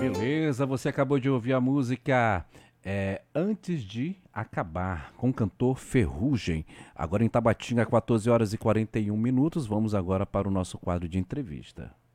Beleza, você acabou de ouvir a música Antes de Acabar, com o cantor Ferrugem. Agora em Tabatinga, 14 horas e 41 minutos. Vamos agora para o nosso quadro de entrevista.